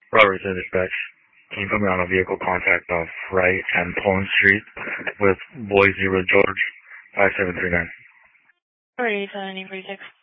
Robert to dispatch. Can you put me on a vehicle contact off Wright and Pullen Street with Boy Zero George 5739? Alright, 946.